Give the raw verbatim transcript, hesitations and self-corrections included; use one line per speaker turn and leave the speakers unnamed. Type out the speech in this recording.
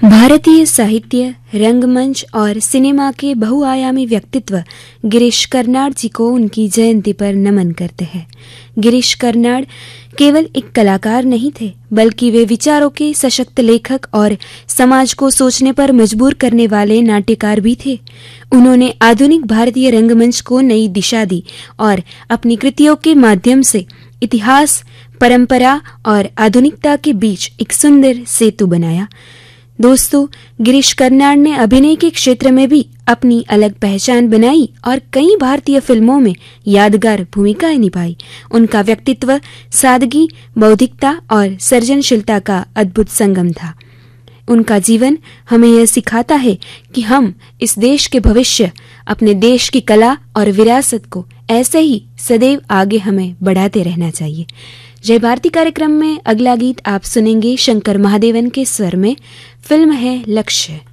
भारतीय साहित्य, रंगमंच और सिनेमा के बहुआयामी व्यक्तित्व गिरीश कर्नाड जी को उनकी जयंती पर नमन करते हैं। गिरीश कर्नाड केवल एक कलाकार नहीं थे, बल्कि वे विचारों के सशक्त लेखक और समाज को सोचने पर मजबूर करने वाले नाट्यकार भी थे। उन्होंने आधुनिक भारतीय रंगमंच को नई दिशा दी और अपनी कृतियों के माध्यम से इतिहास, परंपरा और आधुनिकता के बीच एक सुंदर सेतु बनाया। दोस्तों, गिरीश कर्नाड ने अभिनय के क्षेत्र में भी अपनी अलग पहचान बनाई और कई भारतीय फिल्मों में यादगार भूमिकाएं निभाई। उनका व्यक्तित्व सादगी, बौद्धिकता और सृजनशीलता का अद्भुत संगम था। उनका जीवन हमें यह सिखाता है कि हम इस देश के भविष्य, अपने देश की कला और विरासत को ऐसे ही सदैव आगे हमें बढ़ाते रहना चाहिए। जय भारती कार्यक्रम में अगला गीत आप सुनेंगे शंकर महादेवन के स्वर में। फिल्म है लक्ष्य।